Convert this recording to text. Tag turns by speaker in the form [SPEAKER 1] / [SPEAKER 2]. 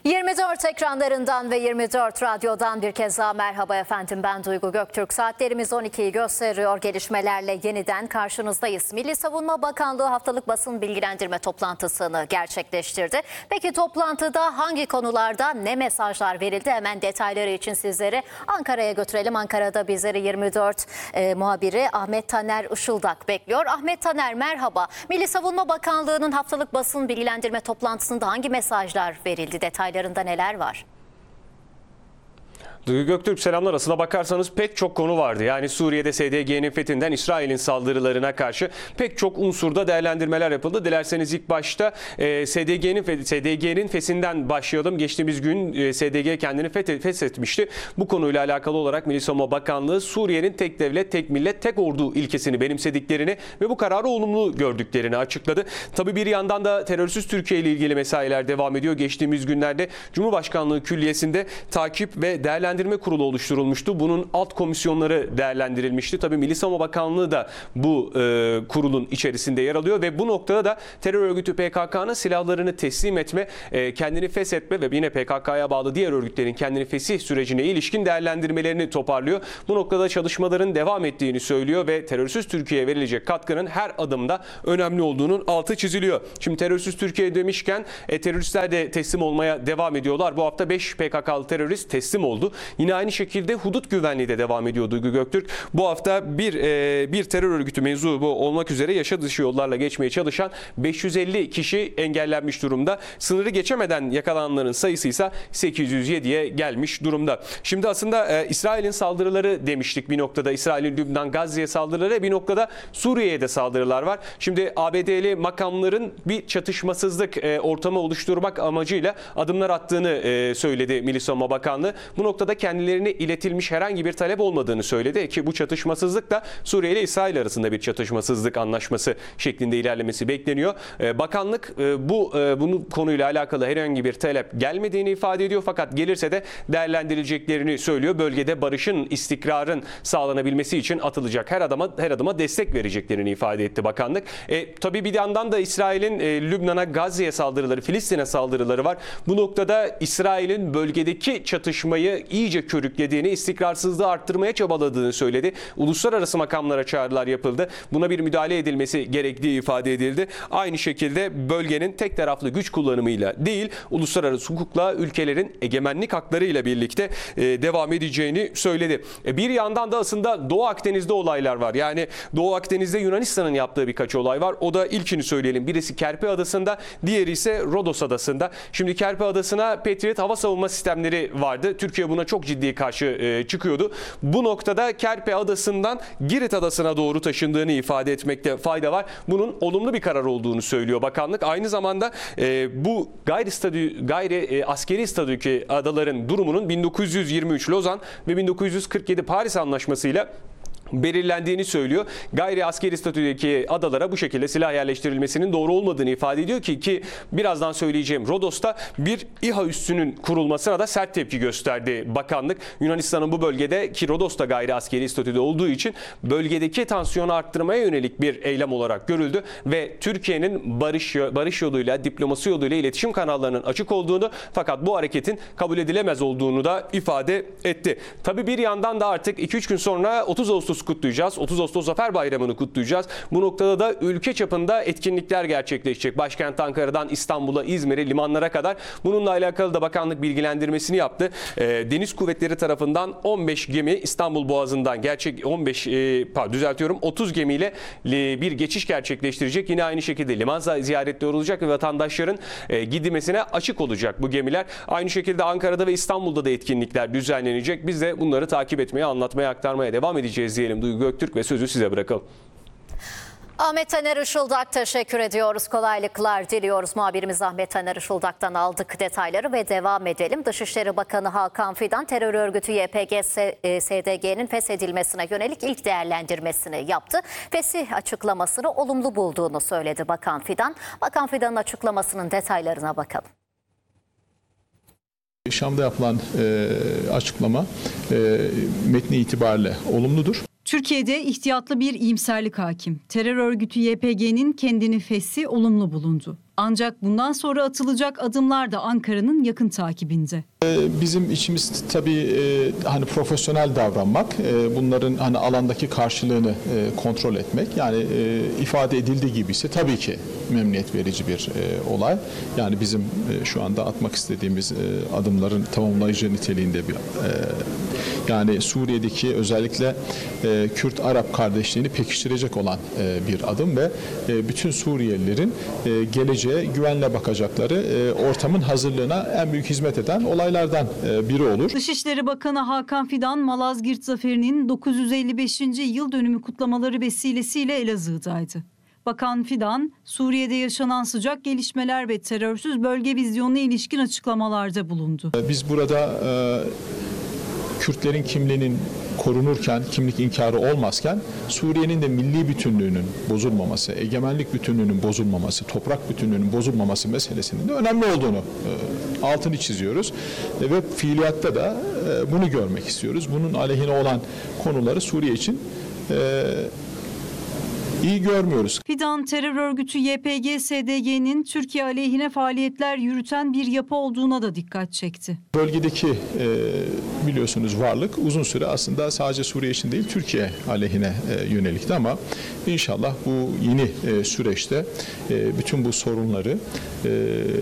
[SPEAKER 1] 24 ekranlarından ve 24 radyodan bir kez daha merhaba efendim, ben Duygu Göktürk. Saatlerimiz 12'yi gösteriyor, gelişmelerle yeniden karşınızdayız. Milli Savunma Bakanlığı haftalık basın bilgilendirme toplantısını gerçekleştirdi. Peki toplantıda hangi konularda ne mesajlar verildi? Hemen detayları için sizleri Ankara'ya götürelim. Ankara'da bizleri 24 muhabiri Ahmet Taner Işıldak bekliyor. Ahmet Taner, merhaba. Milli Savunma Bakanlığı'nın haftalık basın bilgilendirme toplantısında hangi mesajlar verildi? Detaylarında neler var?
[SPEAKER 2] Duygu Göktürk, selamlar. Aslına bakarsanız pek çok konu vardı. Yani Suriye'de SDG'nin fethinden İsrail'in saldırılarına karşı pek çok unsurda değerlendirmeler yapıldı. Dilerseniz ilk başta SDG'nin feshinden başlayalım. Geçtiğimiz gün SDG kendini feshetmişti. Bu konuyla alakalı olarak Milli Savunma Bakanlığı Suriye'nin tek devlet, tek millet, tek ordu ilkesini benimsediklerini ve bu kararı olumlu gördüklerini açıkladı. Tabii bir yandan da terörsüz Türkiye ile ilgili mesailer devam ediyor. Geçtiğimiz günlerde Cumhurbaşkanlığı Külliyesi'nde takip ve değerlendirme kurulu oluşturulmuştu. Bunun alt komisyonları değerlendirilmişti. Tabii Milli Savunma Bakanlığı da bu kurulun içerisinde yer alıyor ve bu noktada da terör örgütü PKK'nın silahlarını teslim etme, kendini feshetme ve yine PKK'ya bağlı diğer örgütlerin kendini fesih sürecine ilişkin değerlendirmelerini toparlıyor. Bu noktada çalışmaların devam ettiğini söylüyor ve terörsüz Türkiye'ye verilecek katkının her adımda önemli olduğunun altı çiziliyor. Şimdi terörsüz Türkiye demişken teröristler de teslim olmaya devam ediyorlar. Bu hafta 5 PKK'lı terörist teslim oldu. Yine aynı şekilde hudut güvenliği de devam ediyor Duygu Göktürk. Bu hafta bir terör örgütü mensubu olmak üzere yaşa dışı yollarla geçmeye çalışan 550 kişi engellenmiş durumda. Sınırı geçemeden yakalananların sayısı ise 807'ye gelmiş durumda. Şimdi aslında İsrail'in saldırıları demiştik bir noktada. İsrail'in Lübnan, Gazze'ye saldırıları, bir noktada Suriye'ye de saldırılar var. Şimdi ABD'li makamların bir çatışmasızlık ortamı oluşturmak amacıyla adımlar attığını söyledi Milli Savunma Bakanlığı. Bu noktada kendilerine iletilmiş herhangi bir talep olmadığını söyledi ki bu çatışmasızlık da Suriye ile İsrail arasında bir çatışmasızlık anlaşması şeklinde ilerlemesi bekleniyor. Bakanlık bunun konuyla alakalı herhangi bir talep gelmediğini ifade ediyor, fakat gelirse de değerlendirileceklerini söylüyor. Bölgede barışın, istikrarın sağlanabilmesi için atılacak her adıma destek vereceklerini ifade etti bakanlık. Tabii bir yandan da İsrail'in Lübnan'a, Gazze'ye saldırıları, Filistin'e saldırıları var. Bu noktada İsrail'in bölgedeki çatışmayı iyice körüklediğini, istikrarsızlığı arttırmaya çabaladığını söyledi. Uluslararası makamlara çağrılar yapıldı. Buna bir müdahale edilmesi gerektiği ifade edildi. Aynı şekilde bölgenin tek taraflı güç kullanımıyla değil, uluslararası hukukla, ülkelerin egemenlik haklarıyla birlikte devam edeceğini söyledi. Bir yandan da aslında Doğu Akdeniz'de olaylar var. Yani Doğu Akdeniz'de Yunanistan'ın yaptığı birkaç olay var. O da ilkini söyleyelim. Birisi Kerpe Adası'nda, diğeri ise Rodos Adası'nda. Şimdi Kerpe Adası'na Patriot hava savunma sistemleri vardı. Türkiye buna çok ciddi karşı çıkıyordu. Bu noktada Kerpe Adası'ndan Girit Adası'na doğru taşındığını ifade etmekte fayda var. Bunun olumlu bir karar olduğunu söylüyor bakanlık. Aynı zamanda bu gayri askeri statüdeki adaların durumunun 1923 Lozan ve 1947 Paris Anlaşması'yla belirlendiğini söylüyor. Gayri askeri statüdeki adalara bu şekilde silah yerleştirilmesinin doğru olmadığını ifade ediyor ki birazdan söyleyeceğim Rodos'ta bir İHA üssünün kurulmasına da sert tepki gösterdi bakanlık. Yunanistan'ın bu bölgede, ki Rodos'ta gayri askeri statüde olduğu için, bölgedeki tansiyonu arttırmaya yönelik bir eylem olarak görüldü ve Türkiye'nin barış yoluyla, diplomasi yoluyla iletişim kanallarının açık olduğunu, fakat bu hareketin kabul edilemez olduğunu da ifade etti. Tabii bir yandan da artık 2-3 gün sonra 30 Ağustos kutlayacağız. 30 Ağustos Zafer Bayramı'nı kutlayacağız. Bu noktada da ülke çapında etkinlikler gerçekleşecek. Başkent Ankara'dan İstanbul'a, İzmir'e, limanlara kadar. Bununla alakalı da bakanlık bilgilendirmesini yaptı. Deniz Kuvvetleri tarafından 15 gemi İstanbul Boğazı'ndan 30 gemiyle bir geçiş gerçekleştirecek. Yine aynı şekilde liman ziyaretleri olacak ve vatandaşların gidilmesine açık olacak bu gemiler. Aynı şekilde Ankara'da ve İstanbul'da da etkinlikler düzenlenecek. Biz de bunları takip etmeye, anlatmaya, aktarmaya devam edeceğiz diyelim Duygu Göktürk ve sözü size bırakalım.
[SPEAKER 1] Ahmet Taner Işıldak, teşekkür ediyoruz. Kolaylıklar diliyoruz. Muhabirimiz Ahmet Taner Işıldak'tan aldık detayları ve devam edelim. Dışişleri Bakanı Hakan Fidan, terör örgütü YPG-SDG'nin feshedilmesine yönelik ilk değerlendirmesini yaptı. Fesih açıklamasını olumlu bulduğunu söyledi Bakan Fidan. Bakan Fidan'ın açıklamasının detaylarına bakalım.
[SPEAKER 3] Şam'da yapılan açıklama metni itibariyle olumludur.
[SPEAKER 4] Türkiye'de ihtiyatlı bir iyimserlik hakim. Terör örgütü YPG'nin kendini feshi olumlu bulundu. Ancak bundan sonra atılacak adımlar da Ankara'nın yakın takibinde.
[SPEAKER 3] Bizim içimiz tabii hani profesyonel davranmak, bunların hani alandaki karşılığını kontrol etmek. Yani ifade edildiği gibi ise tabii ki memnuniyet verici bir olay. Yani bizim şu anda atmak istediğimiz adımların tamamlayıcı niteliğinde bir yani Suriye'deki özellikle Kürt-Arap kardeşliğini pekiştirecek olan bir adım ve bütün Suriyelilerin geleceğe güvenle bakacakları ortamın hazırlığına en büyük hizmet eden olaylardan biri olur.
[SPEAKER 4] Dışişleri Bakanı Hakan Fidan, Malazgirt Zaferi'nin 955. yıl dönümü kutlamaları vesilesiyle Elazığ'daydı. Bakan Fidan, Suriye'de yaşanan sıcak gelişmeler ve terörsüz bölge vizyonuna ilişkin açıklamalarda bulundu.
[SPEAKER 3] Biz burada Kürtlerin kimliğinin korunurken, kimlik inkarı olmazken Suriye'nin de milli bütünlüğünün bozulmaması, egemenlik bütünlüğünün bozulmaması, toprak bütünlüğünün bozulmaması meselesinin de önemli olduğunu altını çiziyoruz. Ve fiiliyatta da bunu görmek istiyoruz. Bunun aleyhine olan konuları Suriye için iyi görmüyoruz.
[SPEAKER 4] Fidan, terör örgütü YPG-SDG'nin Türkiye aleyhine faaliyetler yürüten bir yapı olduğuna da dikkat çekti.
[SPEAKER 3] Bölgedeki biliyorsunuz varlık uzun süre aslında sadece Suriye için değil Türkiye aleyhine yönelikti ama inşallah bu yeni süreçte bütün bu sorunları